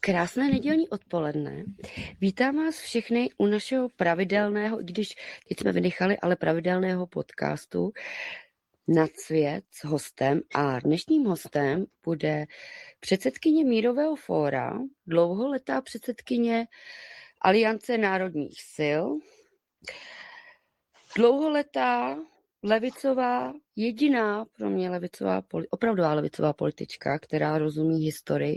Krásné nedělní odpoledne. Vítám vás všechny u našeho pravidelného, i když teď jsme vynechali, ale pravidelného podcastu Nad svět s hostem. A dnešním hostem bude předsedkyně Mírového fóra, dlouholetá předsedkyně Aliance národních sil, dlouholetá levicová, jediná pro mě opravdová levicová politička, která rozumí historii.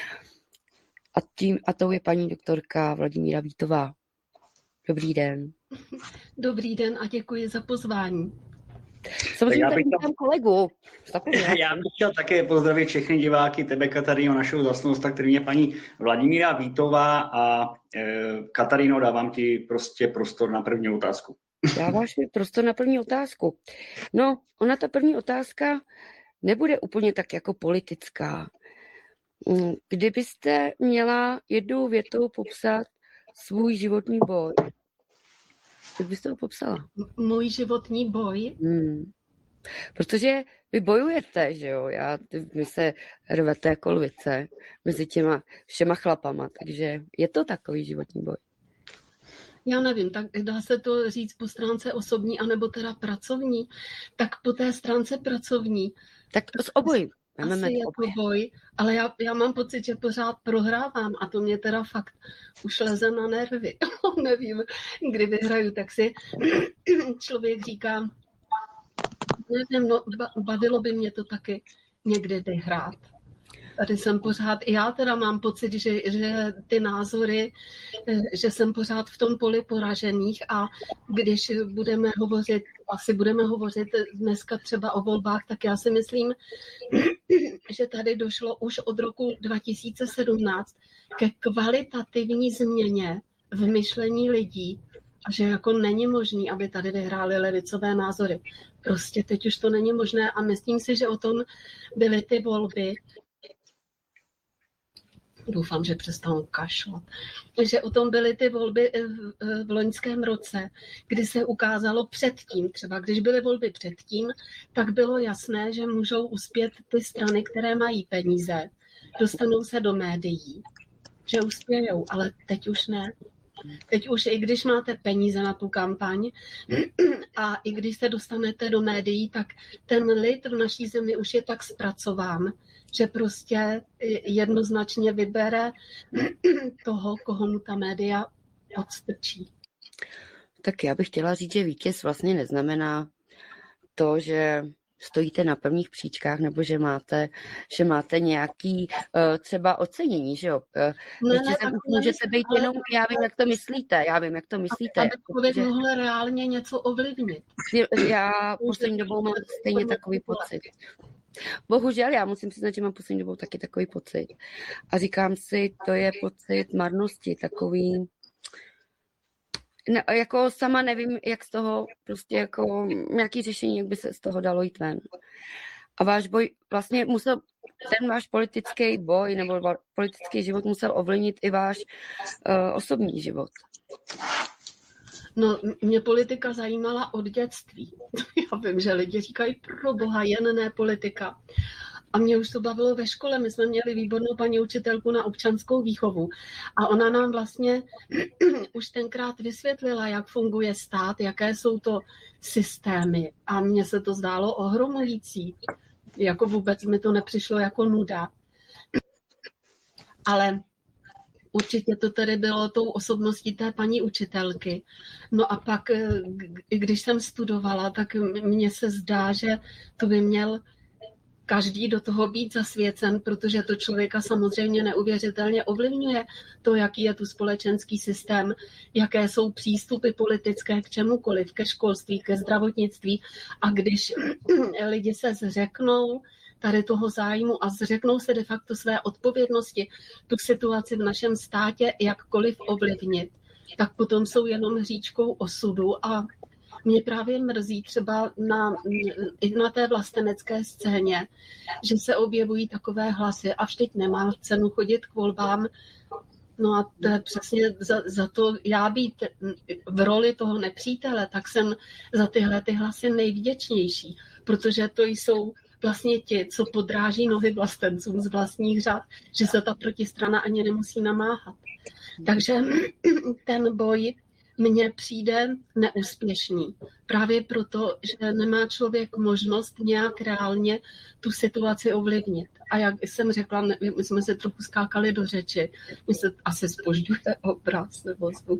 A tou je paní doktorka Vladimíra Vítová. Dobrý den. Dobrý den a děkuji za pozvání. Samozřejmě tady vítám kolegu. Já bych chtěl také pozdravit všechny diváky, tebe, Kataríno, našeho zasnosta, který je paní Vladimíra Vítová a Kataríno, dávám ti prostě prostor na první otázku. Dáváš mi prostor na první otázku. No, ona ta první otázka nebude úplně tak jako politická. Kdybyste měla jednou větou popsat svůj životní boj, jak byste ho popsala? Můj životní boj? Protože vy bojujete, že jo? Vy se rvete jako lvice mezi těma všema chlapama, takže je to takový životní boj. Já nevím, tak dá se to říct po stránce osobní, anebo teda pracovní. Tak po té stránce pracovní. Tak s obojím. Asi je to boj, ale já mám pocit, že pořád prohrávám a to mě teda fakt už leze na nervy. Nevím, kdy vyhraju, tak si člověk říká, nevím, no, bavilo by mě to taky někdy vyhrát. Tady jsem pořád, já teda mám pocit, že ty názory, že jsem pořád v tom poli poražených a když budeme hovořit dneska třeba o volbách, tak já si myslím, že tady došlo už od roku 2017 ke kvalitativní změně v myšlení lidí a že jako není možný, aby tady vyhrály levicové názory. Prostě teď už to není možné a myslím si, že o tom byly ty volby. Doufám, že přestanu kašlat. Že o tom byly ty volby v loňském roce, kdy se ukázalo předtím, třeba když byly volby předtím, tak bylo jasné, že můžou uspět ty strany, které mají peníze, dostanou se do médií, že uspějou, ale teď už ne. Teď už i když máte peníze na tu kampaň a i když se dostanete do médií, tak ten lid v naší zemi už je tak zpracován, že prostě jednoznačně vybere toho, koho mu ta média odstrčí. Tak já bych chtěla říct, že vítěz vlastně neznamená to, že stojíte na pevných příčkách nebo že máte nějaký třeba ocenění, že jo? Vítězem můžete být jenom, já vím, jak to myslíte. Aby člověk mohl reálně něco ovlivnit. Já poslední dobou mám stejně takový pocit. Bohužel, já musím přiznat, že mám poslední dobou taky takový pocit. A říkám si, to je pocit marnosti, takový... No, jako sama nevím, jak z toho prostě jako nějaký řešení, jak by se z toho dalo jít ven. A váš boj vlastně ten váš politický boj nebo politický život musel ovlivnit i váš osobní život. No, mě politika zajímala od dětství. Já vím, že lidi říkají, pro boha, jen ne politika. A mě už to bavilo ve škole. My jsme měli výbornou paní učitelku na občanskou výchovu. A ona nám vlastně už tenkrát vysvětlila, jak funguje stát, jaké jsou to systémy. A mně se to zdálo ohromující. Jako vůbec mi to nepřišlo jako nuda. Ale určitě to tedy bylo tou osobností té paní učitelky. No a pak, když jsem studovala, tak mně se zdá, že to by měl každý do toho být zasvěcen, protože to člověka samozřejmě neuvěřitelně ovlivňuje to, jaký je tu společenský systém, jaké jsou přístupy politické k čemukoliv, ke školství, ke zdravotnictví. A když lidi se zřeknou tady toho zájmu a zřeknou se de facto své odpovědnosti tu situaci v našem státě jakkoliv ovlivnit, tak potom jsou jenom hříčkou osudu a mě právě mrzí třeba i na té vlastenecké scéně, že se objevují takové hlasy a teď nemá cenu chodit k volbám. No a to je přesně za to já být v roli toho nepřítele, tak jsem za tyhle ty hlasy nejvděčnější, protože to jsou vlastně ti, co podráží nohy vlastencům z vlastních řad, že se ta protistrana ani nemusí namáhat. Takže ten boj mně přijde neúspěšný. Právě proto, že nemá člověk možnost nějak reálně tu situaci ovlivnit. A jak jsem řekla, my jsme se trochu skákali do řeči, mi se asi zpožďuje obraz nebo zvuk,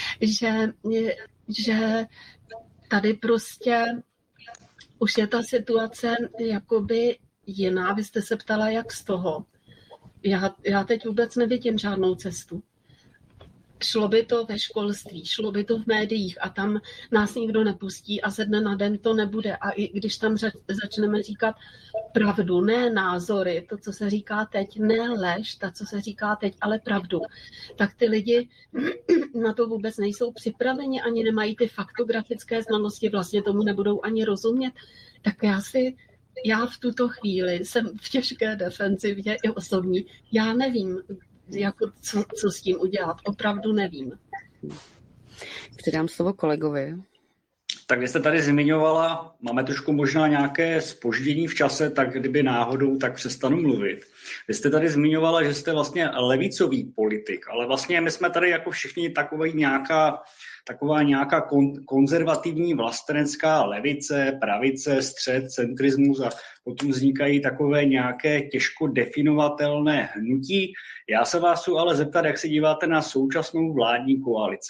že tady prostě už je ta situace jakoby jiná. Vy jste se ptala, jak z toho. Já teď vůbec nevidím žádnou cestu. Šlo by to ve školství, šlo by to v médiích a tam nás nikdo nepustí a ze dne na den to nebude. A i když tam začneme říkat pravdu, ne názory, to, co se říká teď, ne lež, ta, co se říká teď, ale pravdu, tak ty lidi na to vůbec nejsou připraveni, ani nemají ty faktografické znalosti, vlastně tomu nebudou ani rozumět. Tak já v tuto chvíli jsem v těžké defenzivě i osobní. Já nevím, jako co s tím udělat. Opravdu nevím. Předám slovo kolegovi. Tak vy jste tady zmiňovala, máme trošku možná nějaké zpoždění v čase, tak kdyby náhodou, tak přestanu mluvit. Vy jste tady zmiňovala, že jste vlastně levicový politik, ale vlastně my jsme tady jako všichni taková nějaká konzervativní vlastenecká levice, pravice, střed, centrismus a potom vznikají takové nějaké těžko definovatelné hnutí. Já se vás chci ale zeptat, jak se díváte na současnou vládní koalici.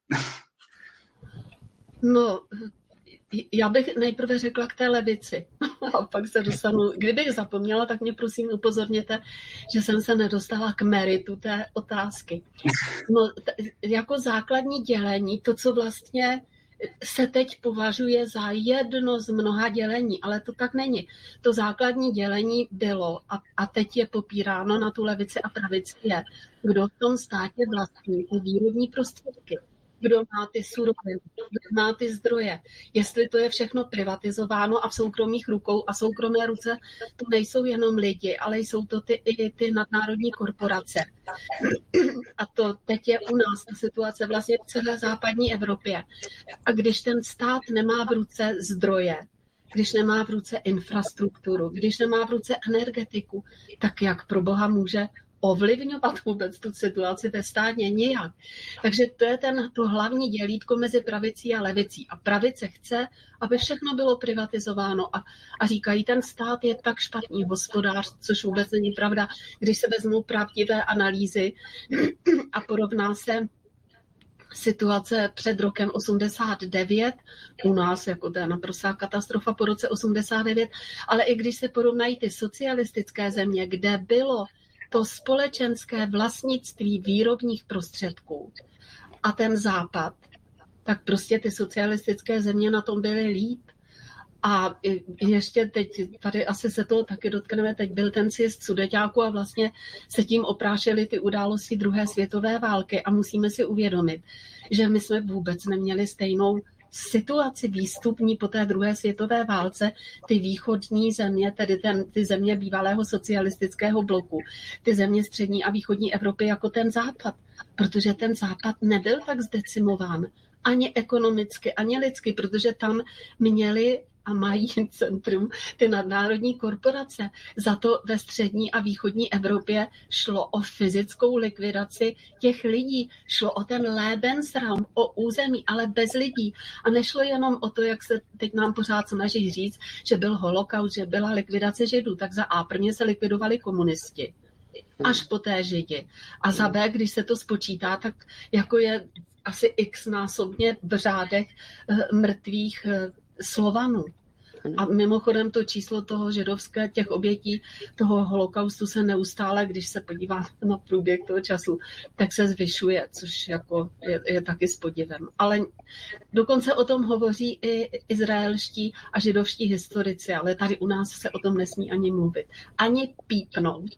No, já bych nejprve řekla k té levici a pak se dostanu, kdybych zapomněla, tak mě prosím upozorněte, že jsem se nedostala k meritu té otázky. No, jako základní dělení, to, co vlastně se teď považuje za jedno z mnoha dělení, ale to tak není. To základní dělení bylo a teď je popíráno na tu levici a pravici je, kdo v tom státě vlastní ty výrobní prostředky. Kdo má ty suroviny, kdo má ty zdroje. Jestli to je všechno privatizováno a v soukromých rukou a soukromé ruce, to nejsou jenom lidi, ale jsou to i ty nadnárodní korporace. A to teď je u nás ta situace vlastně v celé západní Evropě. A když ten stát nemá v ruce zdroje, když nemá v ruce infrastrukturu, když nemá v ruce energetiku, tak jak pro Boha může ovlivňovat vůbec tu situaci ve státě nijak. Takže to je to hlavní dělítko mezi pravicí a levicí. A pravice chce, aby všechno bylo privatizováno a říkají, ten stát je tak špatný hospodář, což vůbec není pravda. Když se vezmou pravdivé analýzy a porovná se situace před rokem 89, u nás jako to je naprostá katastrofa po roce 89, ale i když se porovnají ty socialistické země, kde bylo to společenské vlastnictví výrobních prostředků a ten západ, tak prostě ty socialistické země na tom byly líp. A ještě teď, tady asi se toho taky dotkneme, teď byl ten sjezd Sudeťáků a vlastně se tím oprášily ty události druhé světové války a musíme si uvědomit, že my jsme vůbec neměli stejnou situaci výstupní po té druhé světové válce, ty východní země, tedy ty země bývalého socialistického bloku, ty země střední a východní Evropy jako ten západ, protože ten západ nebyl tak zdecimován ani ekonomicky, ani lidsky, protože tam měli a mají centrum ty nadnárodní korporace. Za to ve střední a východní Evropě šlo o fyzickou likvidaci těch lidí. Šlo o ten Lebensraum, o území, ale bez lidí. A nešlo jenom o to, jak se teď nám pořád snaží říct, že byl holokaust, že byla likvidace Židů. Tak za A prvně se likvidovali komunisti, až poté Židi. A za B, když se to spočítá, tak jako je asi x násobně v řádech mrtvých Slovanů. A mimochodem to číslo toho židovské, těch obětí toho holokaustu se neustále, když se podívá na průběh toho času, tak se zvyšuje, což jako je taky s podivem. Ale dokonce o tom hovoří i izraelští a židovští historici, ale tady u nás se o tom nesmí ani mluvit. Ani pípnout.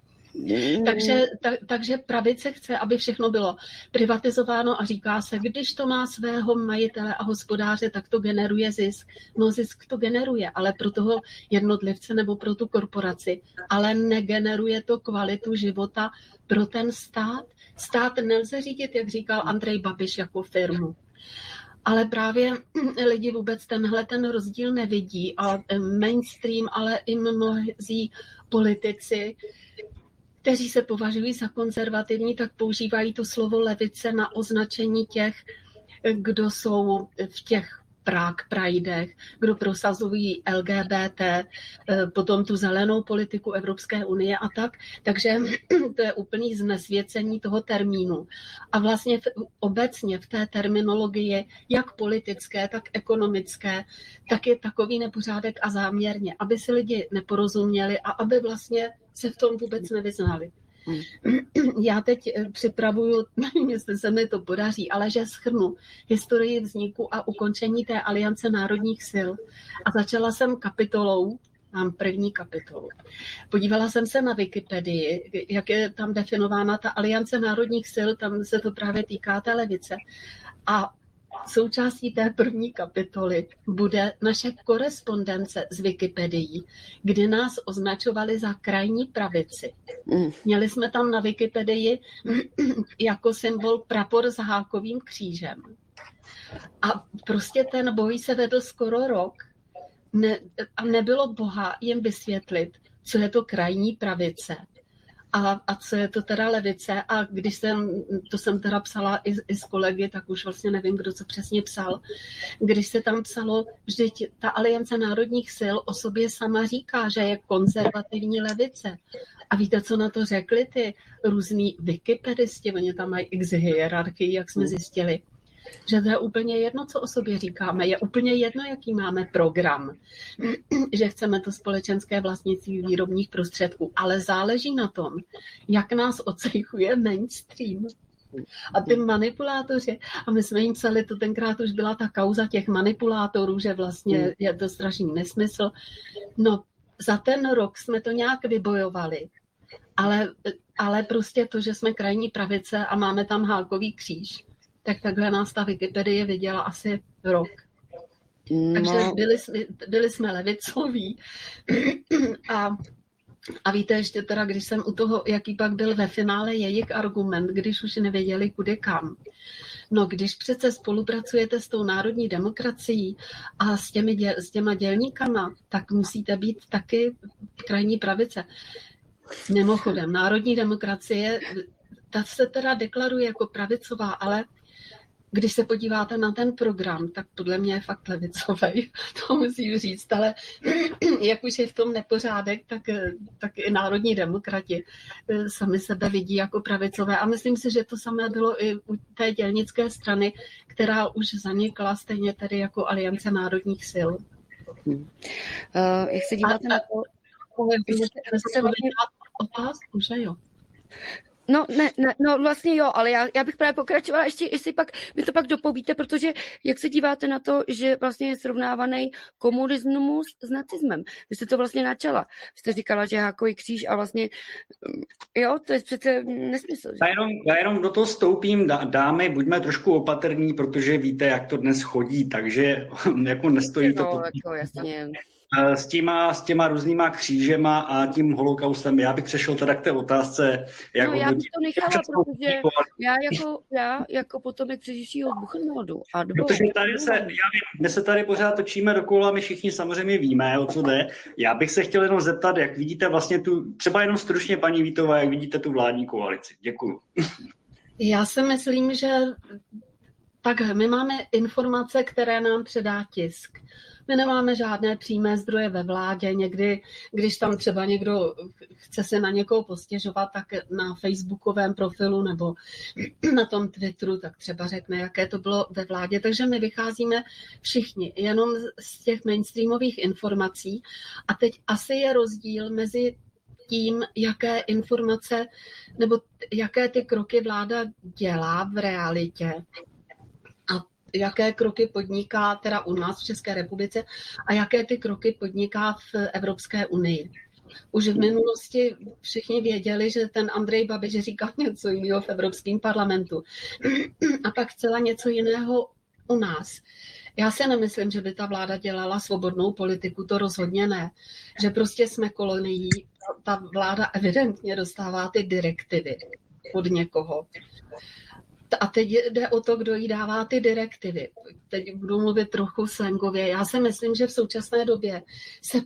Takže pravice chce, aby všechno bylo privatizováno a říká se, když to má svého majitele a hospodáře, tak to generuje zisk. No zisk to generuje, ale pro toho jednotlivce nebo pro tu korporaci, ale negeneruje to kvalitu života pro ten stát. Stát nelze řídit, jak říkal Andrej Babiš, jako firmu. Ale právě lidi vůbec ten rozdíl nevidí a mainstream, ale i mnozí politici, kteří se považují za konzervativní, tak používají to slovo levice na označení těch, kdo jsou v těch Pridech, kdo prosazují LGBT, potom tu zelenou politiku Evropské unie a tak. Takže to je úplný znesvěcení toho termínu. A vlastně obecně v té terminologii, jak politické, tak ekonomické, tak je takový nepořádek a záměrně, aby si lidi neporozuměli a aby vlastně se v tom vůbec nevyznali. Já teď připravuju, nevím, jestli se mi to podaří, ale že shrnu historii vzniku a ukončení té Aliance národních sil. A začala jsem kapitolou, mám první kapitolu. Podívala jsem se na Wikipedii, jak je tam definována ta Aliance národních sil, tam se to právě týká té levice. A součástí té první kapitoly bude naše korespondence s Wikipedií, kdy nás označovali za krajní pravici. Měli jsme tam na Wikipedii jako symbol prapor s hákovým křížem. A prostě ten boj se vedl skoro rok a nebylo boha jim vysvětlit, co je to krajní pravice. A co je to teda levice? A když jsem teda psala i s kolegy, tak už vlastně nevím, kdo co přesně psal. Když se tam psalo, vždyť ta Aliance národních sil o sobě sama říká, že je konzervativní levice. A víte, co na to řekli ty různý wikipedisti? Oni tam mají x hierarchii, jak jsme zjistili. Že to je úplně jedno, co o sobě říkáme. Je úplně jedno, jaký máme program. Že chceme to společenské vlastnictví výrobních prostředků. Ale záleží na tom, jak nás ocejchuje mainstream. A ty manipulátoři, a my jsme jim psali, to tenkrát už byla ta kauza těch manipulátorů, že vlastně je to strašný nesmysl. No, za ten rok jsme to nějak vybojovali. Ale prostě to, že jsme krajní pravice a máme tam hákový kříž, tak takhle nás ta Wikipedie viděla asi rok. Takže byli jsme levicoví. A víte ještě teda, když jsem u toho, jaký pak byl ve finále jejich argument, když už nevěděli kudy kam. No, když přece spolupracujete s tou národní demokracií a s těma dělníkama, tak musíte být taky krajní pravice. Mimochodem, národní demokracie, ta se teda deklaruje jako pravicová, ale když se podíváte na ten program, tak podle mě je fakt levicový, to musím říct, ale jak už je v tom nepořádek, tak i národní demokrati sami sebe vidí jako pravicové. A myslím si, že to samé bylo i u té dělnické strany, která už zanikla stejně tedy jako Aliance národních sil. Jak se díváte na to? Otázku, že jo? No vlastně jo, ale já bych právě pokračovala ještě, jestli pak mi to pak dopovíte, protože jak se díváte na to, že vlastně je srovnávaný komunismus s nacismem. Vy jste to vlastně načala. Vy jste říkala, že hákový kříž a vlastně, jo, to je přece nesmysl. Že? Já jenom do toho stoupím, dámy, buďme trošku opatrní, protože víte, jak to dnes chodí, takže jako nestojí to. No, jako jasně. S těma různýma křížema a tím holokaustem. Já bych přešel teda k té otázce. Já bych to nechala, protože já jako potomek přeživšího Buchenwaldu. Protože my se tady pořád točíme dokola, my všichni samozřejmě víme, o co jde. Já bych se chtěl jenom zeptat, jak vidíte vlastně třeba jenom stručně, paní Vítová, jak vidíte tu vládní koalici. Děkuju. Já si myslím, že takhle, my máme informace, které nám předá tisk. My nemáme žádné přímé zdroje ve vládě. Někdy, když tam třeba někdo chce se na někoho postěžovat, tak na facebookovém profilu nebo na tom Twitteru, tak třeba řekne, jaké to bylo ve vládě. Takže my vycházíme všichni jenom z těch mainstreamových informací. A teď asi je rozdíl mezi tím, jaké informace nebo jaké ty kroky vláda dělá v realitě. Jaké kroky podniká teda u nás v České republice a jaké ty kroky podniká v Evropské unii. Už v minulosti všichni věděli, že ten Andrej Babiš říká něco jiného v Evropském parlamentu a pak celá něco jiného u nás. Já si nemyslím, že by ta vláda dělala svobodnou politiku, to rozhodně ne. Že prostě jsme kolonií, ta vláda evidentně dostává ty direktivy od někoho. A teď jde o to, kdo jí dává ty direktivy. Teď budu mluvit trochu slangově. Já si myslím, že v současné době se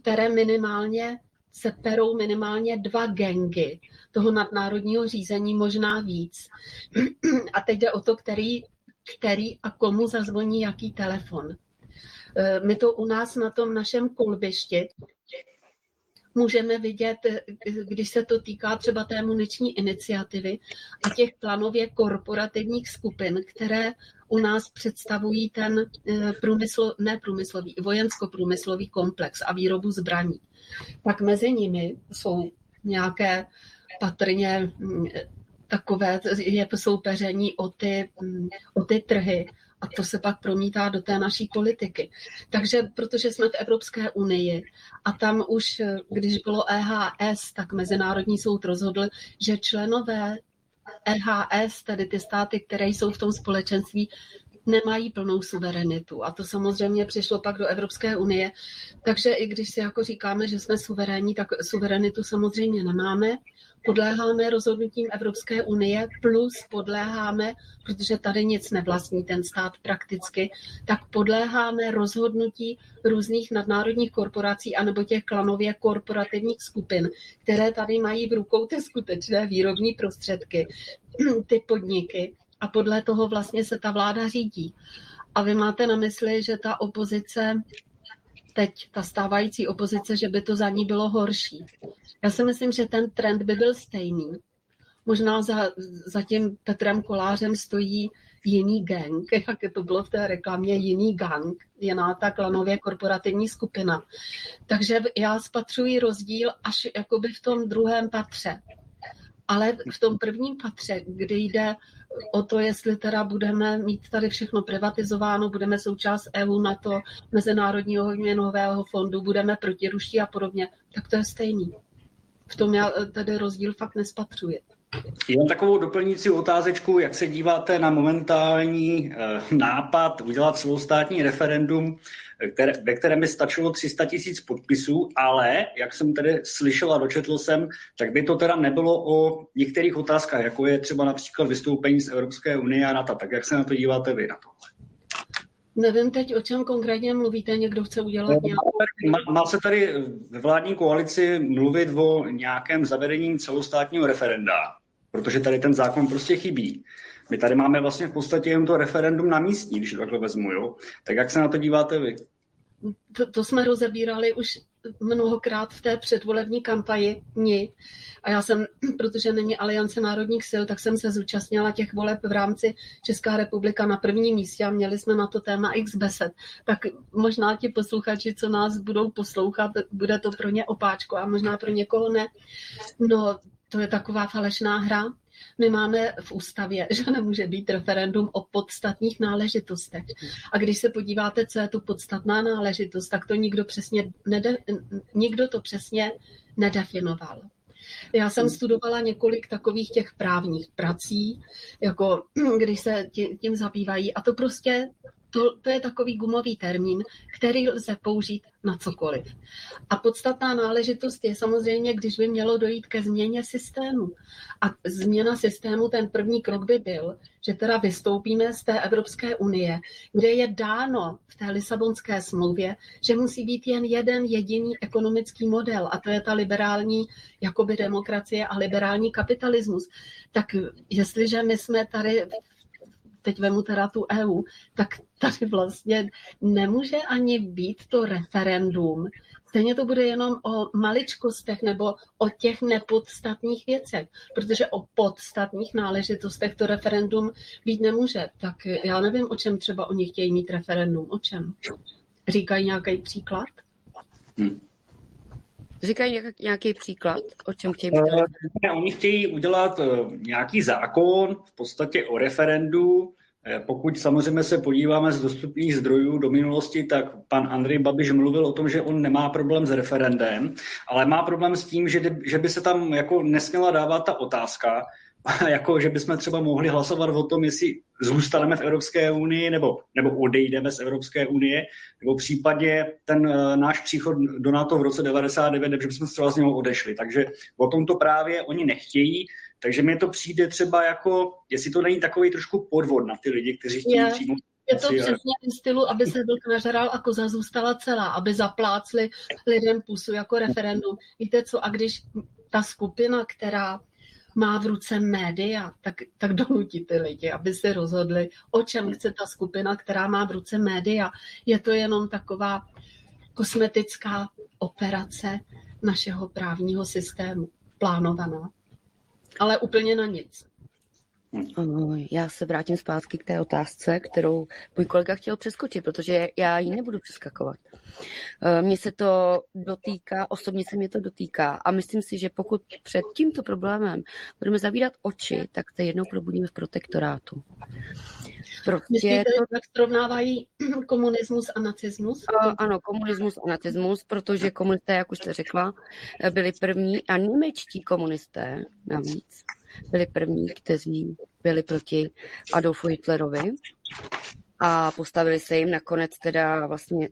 perou minimálně 2 gangy toho nadnárodního řízení, možná víc. A teď jde o to, který a komu zazvoní jaký telefon. My to u nás na tom našem kolbišti můžeme vidět, když se to týká třeba té muniční iniciativy a těch planově korporativních skupin, které u nás představují ten vojensko-průmyslový komplex a výrobu zbraní. Tak mezi nimi jsou nějaké patrně takové soupeření o ty trhy. A to se pak promítá do té naší politiky. Takže protože jsme v Evropské unii a tam už, když bylo EHS, tak Mezinárodní soud rozhodl, že členové EHS, tedy ty státy, které jsou v tom společenství, nemají plnou suverenitu. A to samozřejmě přišlo pak do Evropské unie. Takže i když si jako říkáme, že jsme suverénní, tak suverenitu samozřejmě nemáme. Podléháme rozhodnutím Evropské unie, plus podléháme, protože tady nic nevlastní ten stát prakticky, tak podléháme rozhodnutí různých nadnárodních korporací anebo těch klanově korporativních skupin, které tady mají v rukou ty skutečné výrobní prostředky, ty podniky, a podle toho vlastně se ta vláda řídí. A vy máte na mysli, že ta opozice, teď ta stávající opozice, že by to za ní bylo horší. Já si myslím, že ten trend by byl stejný. Možná za tím Petrem Kolářem stojí jiný gang, jak to bylo v té reklamě, jiný gang, jiná ta klanově korporativní skupina. Takže já spatřuji rozdíl až jakoby v tom druhém patře. Ale v tom prvním patře, kdy jde o to, jestli teda budeme mít tady všechno privatizováno, budeme součást EU, NATO, Mezinárodního měnového fondu, budeme protiruští a podobně, tak to je stejný. V tom já tady rozdíl fakt nespatřuji. Jen takovou doplňující otázečku, jak se díváte na momentální nápad udělat celostátní referendum, ve kterém by stačilo 300 000 podpisů, ale, jak jsem tedy slyšel a dočetl jsem, tak by to teda nebylo o některých otázkách, jako je třeba například vystoupení z Evropské unie a NATO. Tak jak se na to díváte vy na tohle? Nevím teď, o čem konkrétně mluvíte, někdo chce udělat nějakou... Má se tady ve vládní koalici mluvit o nějakém zavedení celostátního referenda, protože tady ten zákon prostě chybí. My tady máme vlastně v podstatě jen to referendum na místní, když to takhle vezmu, jo? Tak jak se na to díváte vy? To jsme rozebírali už mnohokrát v té předvolební kampani. A já jsem, protože není Aliance národních sil, tak jsem se zúčastnila těch voleb v rámci Česká republika na prvním místě a měli jsme na to téma x besed. Tak možná ti posluchači, co nás budou poslouchat, bude to pro ně opáčko a možná pro někoho ne. No, to je taková falešná hra. My máme v ústavě, že nemůže být referendum o podstatných náležitostech. A když se podíváte, co je to podstatná náležitost, tak to nikdo to přesně nedefinoval. Já jsem studovala několik takových těch právních prací, jako když se tím zabývají, a to prostě to je takový gumový termín, který lze použít na cokoliv. A podstatná náležitost je samozřejmě, když by mělo dojít ke změně systému. A změna systému, ten první krok by byl, že teda vystoupíme z té Evropské unie, kde je dáno v té Lisabonské smlouvě, že musí být jen jeden jediný ekonomický model, a to je ta liberální jakoby demokracie a liberální kapitalismus. Tak jestliže my jsme tady, teď vemu teda tu EU, tak tady vlastně nemůže ani být to referendum. Stejně to bude jenom o maličkostech nebo o těch nepodstatných věcech, protože o podstatných náležitostech to referendum být nemůže. Tak já nevím, o čem třeba oni chtějí mít referendum. O čem? Říkají nějaký příklad? Říkají nějaký příklad, o čem chtějí mít? Oni chtějí udělat nějaký zákon v podstatě o referendu. Pokud samozřejmě se podíváme z dostupných zdrojů do minulosti, tak pan Andrej Babiš mluvil o tom, že on nemá problém s referendem, ale má problém s tím, že by se tam jako nesměla dávat ta otázka, jako že bychom třeba mohli hlasovat o tom, jestli zůstaneme v Evropské unii nebo odejdeme z Evropské unie, nebo v případě ten náš příchod do NATO v roce 1999, že bychom třeba z něho odešli. Takže o tomto právě oni nechtějí. Takže mi to přijde třeba jako, jestli to není takový trošku podvod na ty lidi, kteří chtějí přímo. Je to přesně v stylu, aby se vlk nažral a koza zůstala celá, aby zaplácli lidem pusu jako referendum. Víte co, a když ta skupina, která má v ruce média, tak donutí ty lidi, aby si rozhodli, o čem chce ta skupina, která má v ruce média. Je to jenom taková kosmetická operace našeho právního systému, plánovaná, ale úplně na nic. Já se vrátím zpátky k té otázce, kterou můj kolega chtěl přeskočit, protože já ji nebudu přeskakovat. Mně se to dotýká, osobně se mě to dotýká a myslím si, že pokud před tímto problémem budeme zavírat oči, tak se jednou probudíme v protektorátu. Myslíte, jak srovnávají komunismus a nacismus? Ano, komunismus a nacismus, protože komunisté, jak už jste řekla, byli první a němečtí komunisté navíc byli první, kteří byli proti Adolfu Hitlerovi a postavili se jim nakonec teda vlastně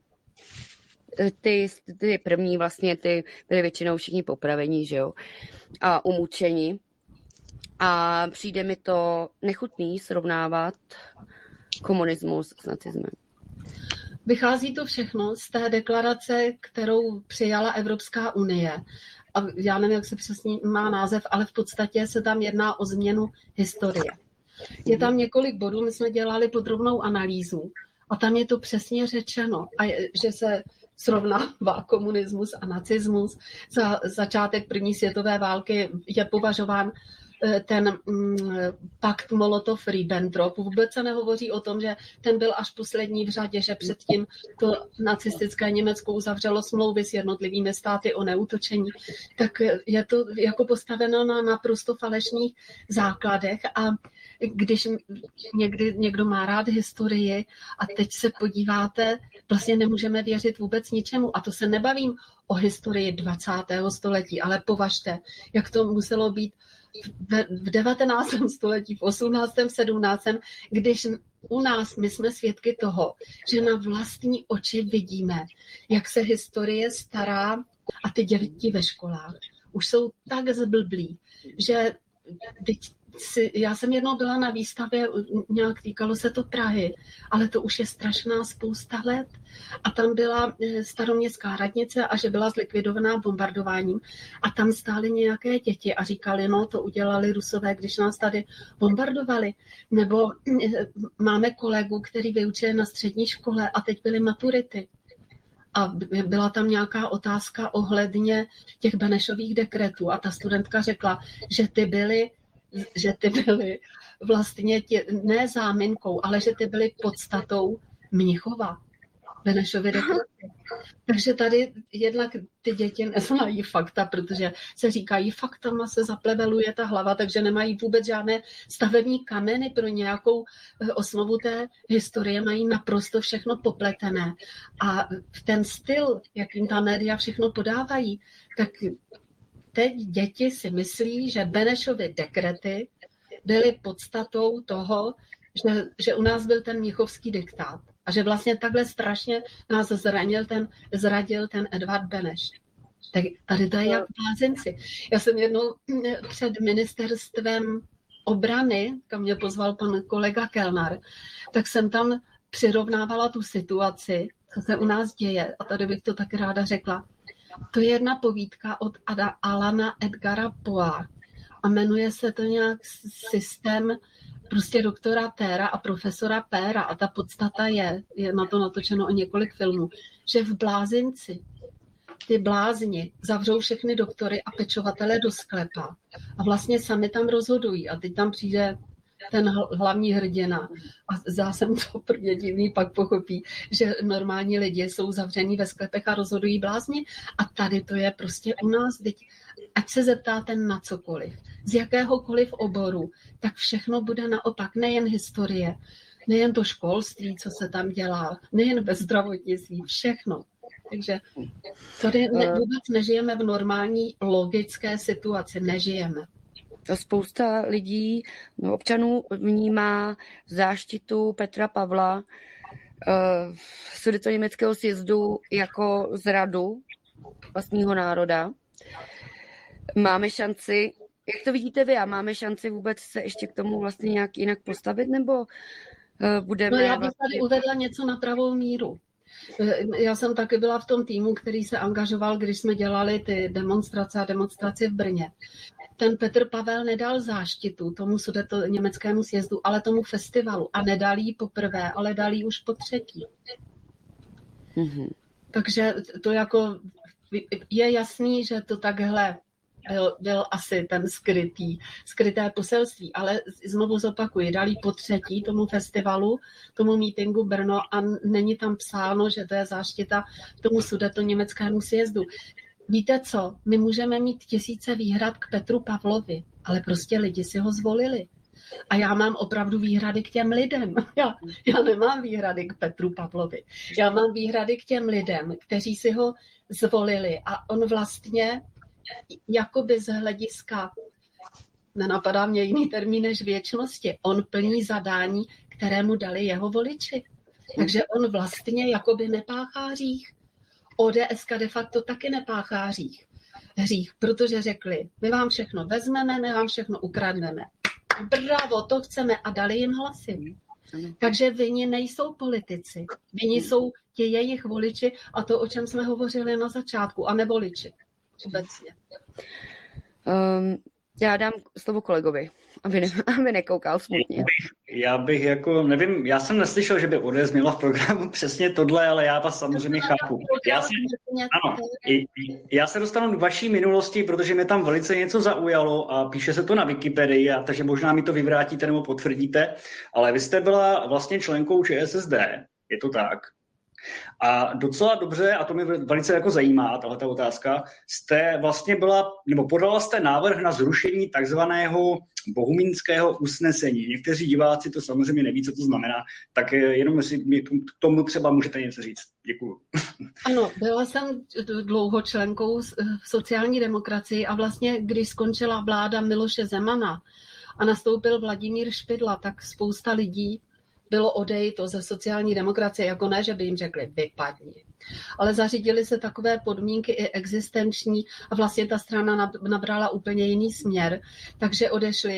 ty první vlastně ty byli většinou všichni popravení, že jo, a umučeni. A přijde mi to nechutný srovnávat komunismus s nacismem. Vychází to všechno z té deklarace, kterou přijala Evropská unie. A já nevím, jak se přesně má název, ale v podstatě se tam jedná o změnu historie. Je tam několik bodů, my jsme dělali podrobnou analýzu a tam je to přesně řečeno, že se srovnává komunismus a nacismus. Za začátek první světové války je považován ten pakt Molotov-Ribbentrop. Vůbec se nehovoří o tom, že ten byl až poslední v řadě, že předtím to nacistické Německo uzavřelo smlouvy s jednotlivými státy o neútočení. Tak je to jako postaveno na naprosto falešných základech a když někdo má rád historii a teď se podíváte, vlastně nemůžeme věřit vůbec ničemu. A to se nebavím o historii 20. století, ale považte, jak to muselo být v 19. století, v 18., 17., když u nás my jsme svědky toho, že na vlastní oči vidíme, jak se historie stará a ty děti ve školách už jsou tak zblblí, že já jsem jednou byla na výstavě, nějak týkalo se to Prahy, ale to už je strašná spousta let. A tam byla staroměstská radnice a že byla zlikvidovaná bombardováním. A tam stály nějaké děti a říkali, no to udělali Rusové, když nás tady bombardovali. Nebo máme kolegu, který vyučuje na střední škole a teď byly maturity. A byla tam nějaká otázka ohledně těch Benešových dekretů a ta studentka řekla, že ty byly vlastně ne záminkou, ale že ty byly podstatou Mnichova, Benešovy dekrety. Takže tady jednak ty děti neznají fakta, protože se říkají, faktama se zapleveluje ta hlava, takže nemají vůbec žádné stavební kameny pro nějakou osnovu té historie, mají naprosto všechno popletené. A ten styl, jakým ta média všechno podávají, tak teď děti si myslí, že Benešovy dekrety byly podstatou toho, že u nás byl ten mnichovský diktát a že vlastně takhle strašně nás zradil ten Edvard Beneš. Tak tady to je jak blázinci. Já jsem jednou před ministerstvem obrany, kam mě pozval pan kolega Kellner, tak jsem tam přirovnávala tu situaci, co se u nás děje. A tady bych to tak ráda řekla. To je jedna povídka od Alana Edgara Poea a jmenuje se to nějak systém prostě doktora Péra a profesora Péra a ta podstata je na to natočeno o několik filmů, že v blázinci ty blázni zavřou všechny doktory a pečovatele do sklepa a vlastně sami tam rozhodují a teď tam přijde ten hlavní hrdina. A zase to prvně divný pak pochopí, že normální lidi jsou zavření ve sklepech a rozhodují blázni. A tady to je prostě u nás. Ať se zeptáte na cokoliv, z jakéhokoliv oboru, tak všechno bude naopak. Nejen historie, nejen to školství, co se tam dělá, nejen ve zdravotnictví, všechno. Takže tady vůbec nežijeme v normální logické situaci. Nežijeme. Spousta lidí, občanů vnímá záštitu Petra Pavla sudetoněmeckého sjezdu jako zradu vlastního národa. Máme šanci Jak to vidíte vy? A máme šanci vůbec se ještě k tomu vlastně nějak jinak postavit, nebo budeme... No já bych tady uvedla něco na pravou míru. Já jsem taky byla v tom týmu, který se angažoval, když jsme dělali ty demonstrace v Brně. Ten Petr Pavel nedal záštitu tomu německému sjezdu, ale tomu festivalu. A nedal jí poprvé, ale dal jí už po třetí. Mm-hmm. Takže to jako je jasný, že to takhle byl asi ten skryté poselství, ale znovu zopakuji, dali po třetí tomu festivalu, tomu meetingu Brno a není tam psáno, že to je záštita tomu sudetoněmeckému sjezdu. Víte co, my můžeme mít tisíce výhrad k Petru Pavlovi, ale prostě lidi si ho zvolili. A já mám opravdu výhrady k těm lidem. Já nemám výhrady k Petru Pavlovi. Já mám výhrady k těm lidem, kteří si ho zvolili a on vlastně jakoby z hlediska, nenapadá mě jiný termín než věčnosti, on plní zadání, kterému dali jeho voliči. Takže on vlastně jakoby nepáchá hřích. ODSka de facto taky nepáchá hřích, protože řekli, my vám všechno vezmeme, my vám všechno ukradneme. Bravo, to chceme a dali jim hlasy. Takže vinni nejsou politici, vinni jsou ti jejich voliči a to, o čem jsme hovořili na začátku, a nevoliči. Obecně. Já dám slovo kolegovi, aby nekoukal smutně. Já bych jako, nevím, já jsem neslyšel, že by ODS měla v programu přesně tohle, ale já vás samozřejmě chápu. Já se dostanu k vaší minulosti, protože mě tam velice něco zaujalo a píše se to na Wikipedii, takže možná mi to vyvrátíte nebo potvrdíte, ale vy jste byla vlastně členkou ČSSD, je to tak? A docela dobře, a to mě velice jako zajímá, tato otázka, jste vlastně podala jste návrh na zrušení takzvaného bohumínského usnesení. Někteří diváci to samozřejmě neví, co to znamená, tak jenom jestli mi k tomu třeba můžete něco říct. Děkuju. Ano, byla jsem dlouho členkou v sociální demokracii a vlastně, když skončila vláda Miloše Zemana a nastoupil Vladimír Špidla, tak spousta lidí bylo odejito ze sociální demokracie, jako ne, že by jim řekli vypadni. Ale zařídili se takové podmínky i existenční a vlastně ta strana nabrala úplně jiný směr. Takže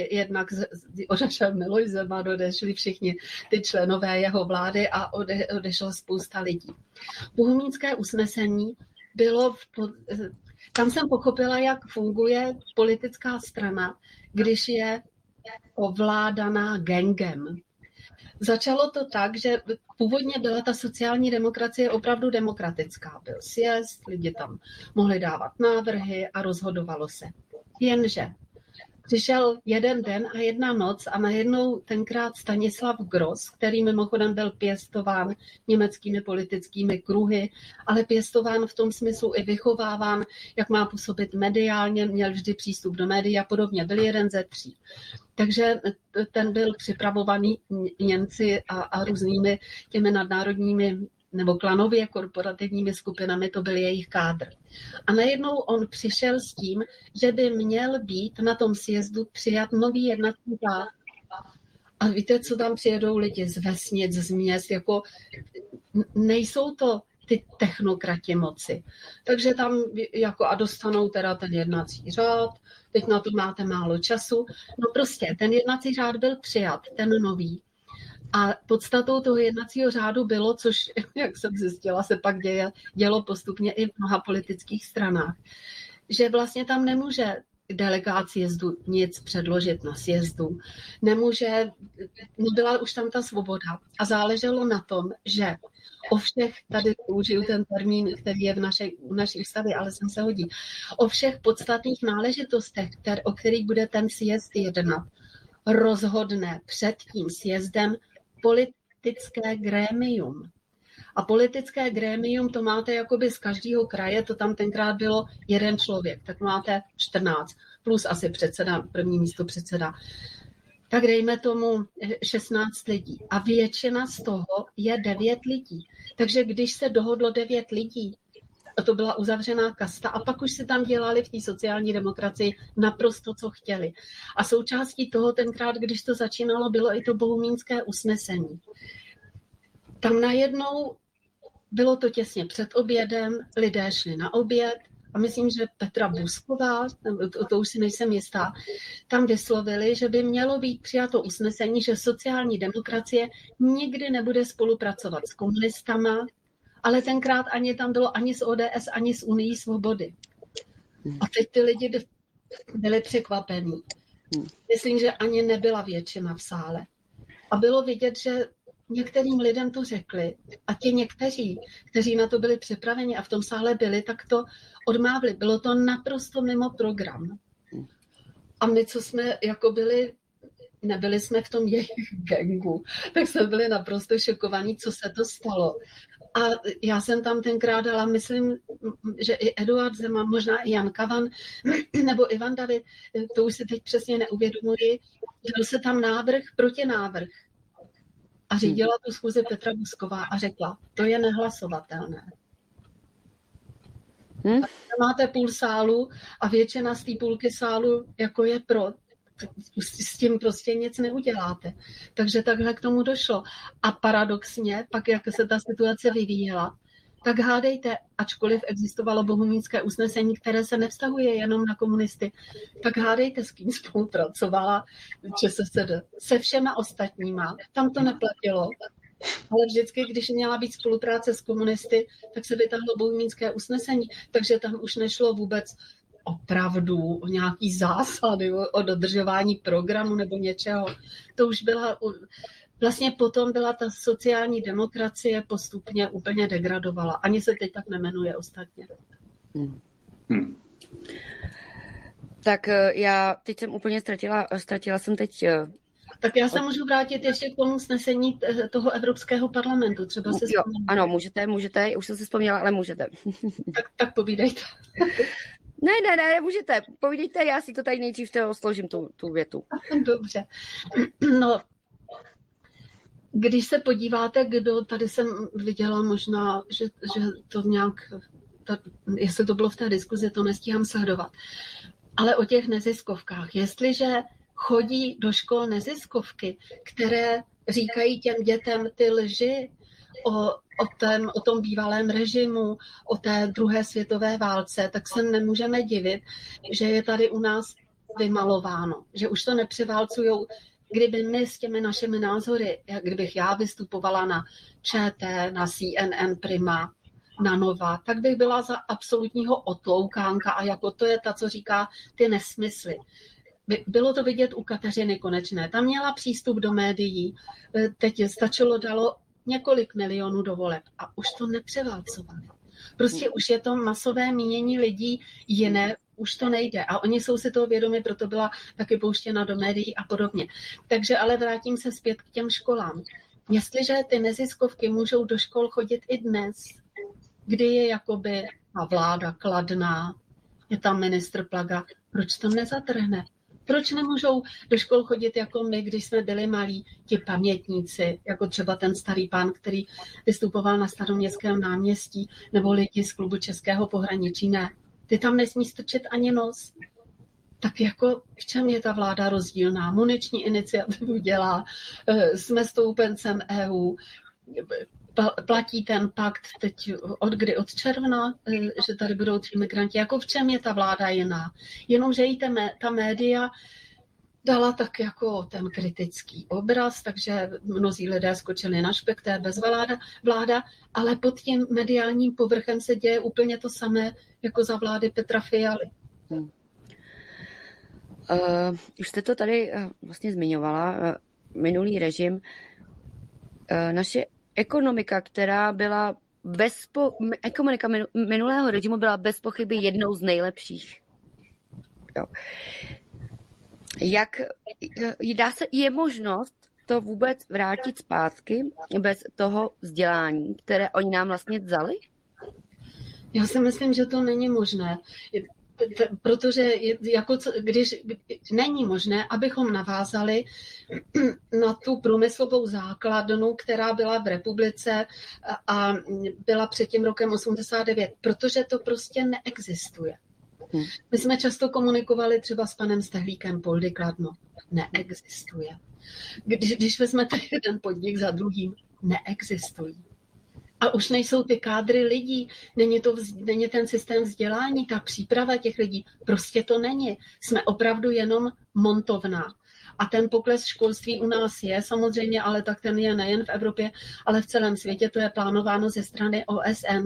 odešel Miloš Zeman, odešli všichni ty členové jeho vlády a odešla spousta lidí. Bohumínské usnesení bylo, tam jsem pochopila, jak funguje politická strana, když je ovládaná gangem. Začalo to tak, že původně byla ta sociální demokracie opravdu demokratická. Byl sjezd, lidi tam mohli dávat návrhy a rozhodovalo se. Jenže přišel jeden den a jedna noc a najednou tenkrát Stanislav Gross, který mimochodem byl pěstován německými politickými kruhy, ale pěstován v tom smyslu i vychováván, jak má působit mediálně, měl vždy přístup do médií a podobně. Byl jeden ze 3. Takže ten byl připravovaný Němci a různými těmi nadnárodními nebo klanově korporativními skupinami, to byl jejich kádr. A najednou on přišel s tím, že by měl být na tom sjezdu přijat nový jednací řád. A víte, co tam přijedou lidi z vesnic, z měst, jako nejsou to ty technokrati moci. Takže tam jako a dostanou teda ten jednací řád, teď na to máte málo času. No prostě, ten jednací řád byl přijat, ten nový. A podstatou toho jednacího řádu bylo, což, jak jsem zjistila, se pak dělo postupně i v mnoha politických stranách, že vlastně tam nemůže delegát sjezdu nic předložit na sjezdu, nebyla už tam ta svoboda a záleželo na tom, že o všech, tady použiju ten termín, který je v naší ústavě, ale sem se hodí, o všech podstatných náležitostech, o kterých bude ten sjezd jednat, rozhodne před tím sjezdem politické grémium. A politické grémium to máte jakoby z každého kraje, to tam tenkrát bylo jeden člověk, tak máte 14, plus asi předseda, první místo předseda. Tak dejme tomu 16 lidí. A většina z toho je 9 lidí. Takže když se dohodlo 9 lidí, to byla uzavřená kasta a pak už si tam dělali v té sociální demokracii naprosto, co chtěli. A součástí toho tenkrát, když to začínalo, bylo i to bohumínské usnesení. Tam najednou bylo to těsně před obědem, lidé šli na oběd a myslím, že Petra Busková, to už si nejsem jistá, tam vyslovili, že by mělo být přijato usnesení, že sociální demokracie nikdy nebude spolupracovat s komunistama, ale tenkrát ani tam bylo ani z ODS, ani z Unii svobody. A teď ty lidi byli překvapení. Myslím, že ani nebyla většina v sále. A bylo vidět, že některým lidem to řekli a ti někteří, kteří na to byli připraveni a v tom sále byli, tak to odmávli. Bylo to naprosto mimo program. A my, co jsme jako nebyli jsme v tom jejich gangu, tak jsme byli naprosto šokovaní, co se to stalo. A já jsem tam tenkrát dala, myslím, že i Eduard Zeman, možná i Jan Kavan, nebo Ivan David, to už si teď přesně neuvědomuji, byl se tam návrh proti návrh. A řídila tu schůzi Petra Busková a řekla, to je nehlasovatelné. Máte půl sálu a většina z té půlky sálu jako je pro. S tím prostě nic neuděláte. Takže takhle k tomu došlo. A paradoxně, pak jak se ta situace vyvíjela, tak hádejte, ačkoliv existovalo bohumínské usnesení, které se nevztahuje jenom na komunisty, tak hádejte, s kým spolupracovala ČSSD. Se všema ostatníma. Tam to neplatilo. Ale vždycky, když měla být spolupráce s komunisty, tak se vytáhlo bohumínské usnesení. Takže tam už nešlo vůbec opravdu o nějaký zásady, o dodržování programu nebo něčeho. To už byla, vlastně potom byla ta sociální demokracie postupně úplně degradovala. Ani se teď tak nemenuje ostatně. Tak já teď jsem úplně ztratila jsem teď... Tak já se můžu vrátit ještě k tomu usnesení toho Evropského parlamentu. Třeba se jo, ano, můžete, už jsem si vzpomněla, ale můžete. Tak povídejte. Ne, můžete, povídejte, já si to tady nejdřív složím tu větu. Dobře. No, když se podíváte, kdo tady jsem viděla možná, že to nějak, jestli to bylo v té diskuzi, to nestíhám sledovat, ale o těch neziskovkách. Jestliže chodí do neziskovky, které říkají těm dětem ty lži o tom bývalém režimu, o té druhé světové válce, tak se nemůžeme divit, že je tady u nás vymalováno, že už to nepřeválcujou. Kdyby my s těmi našimi názory, kdybych já vystupovala na ČT, na CNN Prima, na Nova, tak bych byla za absolutního otloukánka a jako to je ta, co říká ty nesmysly. Bylo to vidět u Kateřiny Konečné. Tam měla přístup do médií, teď dalo několik milionů do voleb a už to nepřeválcovali. Prostě už je to masové mínění lidí jiné, už to nejde. A oni jsou si toho vědomi, proto byla taky pouštěna do médií a podobně. Takže ale vrátím se zpět k těm školám. Jestliže ty neziskovky můžou do škol chodit i dnes, kdy je jakoby ta vláda kladná, je tam ministr Plaga, proč to nezatrhne? Proč nemůžou do škol chodit jako my, když jsme byli malí, ti pamětníci, jako třeba ten starý pán, který vystupoval na Staroměstském náměstí, nebo lidi z klubu Českého pohraničí? Ne, ty tam nesmí strčit ani nos. Tak jako v čem je ta vláda rozdílná? Muniční iniciativu dělá, jsme stoupencem EU, platí ten pakt teď od června, že tady budou 3 migranti. Jako v čem je ta vláda jiná? Jenomže jí ta média dala tak jako ten kritický obraz, takže mnozí lidé skočili na špek, to je vláda, ale pod tím mediálním povrchem se děje úplně to samé jako za vlády Petra Fialy. Už jste to tady vlastně zmiňovala, minulý režim. Naše ekonomika, která byla ekonomika minulého režimu byla bez pochyby jednou z nejlepších. Jo. Je možnost to vůbec vrátit zpátky bez toho vzdělání, které oni nám vlastně vzali? Já si myslím, že to není možné. Protože když není možné, abychom navázali na tu průmyslovou základnu, která byla v republice a byla před tím rokem 89, protože to prostě neexistuje. My jsme často komunikovali třeba s panem Stehlíkem, Poldy Kladno. Neexistuje. Když vezmete jeden podnik za druhým, neexistují. A už nejsou ty kádry lidí, není ten systém vzdělání, ta příprava těch lidí, prostě to není. Jsme opravdu jenom montovna. A ten pokles školství u nás je samozřejmě, ale tak ten je nejen v Evropě, ale v celém světě, to je plánováno ze strany OSN.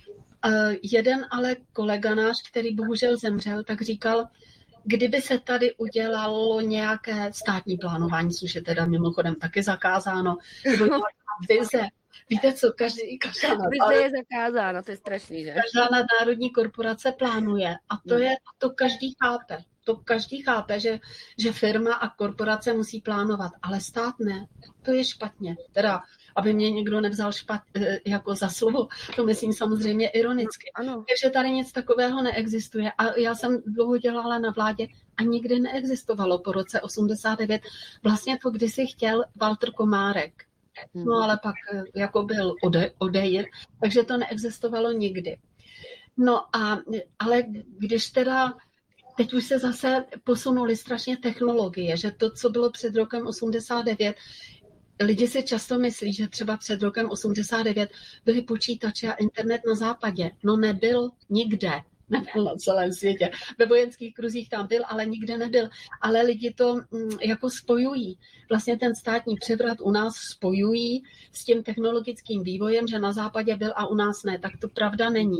Jeden ale kolega náš, který bohužel zemřel, tak říkal, kdyby se tady udělalo nějaké státní plánování, což je teda mimochodem taky zakázáno, nebo nějaká vize. Víte co, Vize je zakázána, to je strašný, že? Každá nadnárodní korporace plánuje a to každý chápe. To každý chápe, že firma a korporace musí plánovat, ale stát ne. To je špatně. Teda, aby mě někdo nevzal jako za slovo, to myslím samozřejmě ironicky. Ano. Takže tady nic takového neexistuje. A já jsem dlouho dělala na vládě a nikdy neexistovalo po roce 89. Vlastně to kdysi chtěl Walter Komárek. No ale pak jako byl odejít, takže to neexistovalo nikdy. No ale když teda teď už se zase posunuly strašně technologie, že to, co bylo před rokem 89, lidi si často myslí, že třeba před rokem 89 byly počítače a internet na západě. No nebyl nikde. Nebyl na celém světě. Ve vojenských kruzích tam byl, ale nikde nebyl. Ale lidi to jako spojují. Vlastně ten státní převrat u nás spojují s tím technologickým vývojem, že na západě byl a u nás ne. Tak to pravda není.